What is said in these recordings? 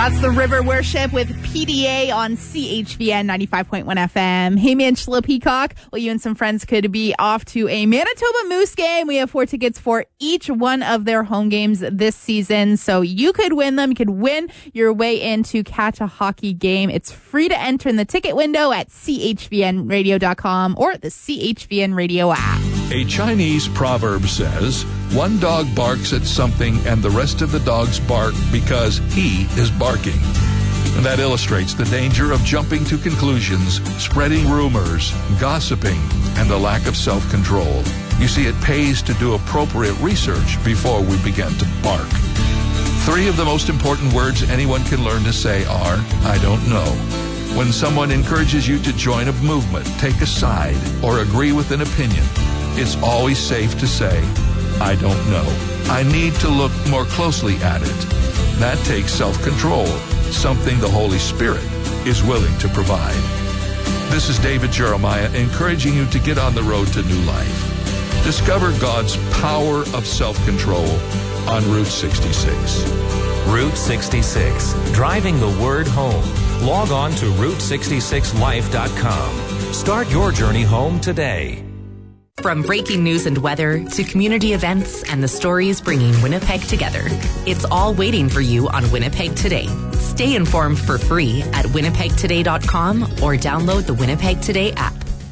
That's the River Worship with PDA on CHVN 95.1 FM. Hey, Angela Peacock. Well, you and some friends could be off to a Manitoba Moose game. We have 4 tickets for each one of their home games this season. So you could win them. You could win your way in to catch a hockey game. It's free to enter in the ticket window at chvnradio.com or the CHVN Radio app. A Chinese proverb says, one dog barks at something and the rest of the dogs bark because he is barking. And that illustrates the danger of jumping to conclusions, spreading rumors, gossiping, and the lack of self-control. You see, it pays to do appropriate research before we begin to bark. 3 of the most important words anyone can learn to say are, I don't know. When someone encourages you to join a movement, take a side, or agree with an opinion, it's always safe to say, I don't know. I need to look more closely at it. That takes self-control, something the Holy Spirit is willing to provide. This is David Jeremiah encouraging you to get on the road to new life. Discover God's power of self-control on Route 66. Route 66, driving the word home. Log on to Route66Life.com. Start your journey home today. From breaking news and weather to community events and the stories bringing Winnipeg together, it's all waiting for you on Winnipeg Today. Stay informed for free at winnipegtoday.com or download the Winnipeg Today app.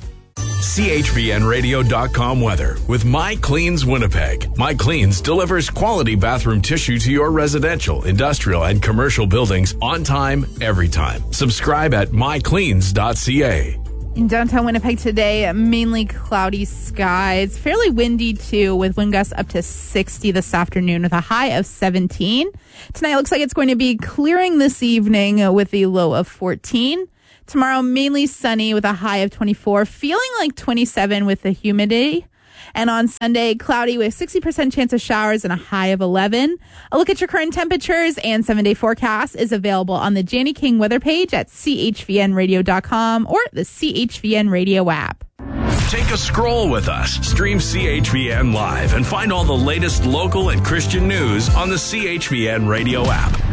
CHVNradio.com weather with My Cleans Winnipeg. My Cleans delivers quality bathroom tissue to your residential, industrial, and commercial buildings on time, every time. Subscribe at mycleans.ca. In downtown Winnipeg today, mainly cloudy skies, fairly windy too, with wind gusts up to 60 this afternoon with a high of 17. Tonight looks like it's going to be clearing this evening with a low of 14. Tomorrow, mainly sunny with a high of 24, feeling like 27 with the humidity. And on Sunday, cloudy with 60% chance of showers and a high of 11. A look at your current temperatures and 7-day forecast is available on the Janny King weather page at chvnradio.com or the CHVN Radio app. Take a scroll with us. Stream CHVN Live and find all the latest local and Christian news on the CHVN Radio app.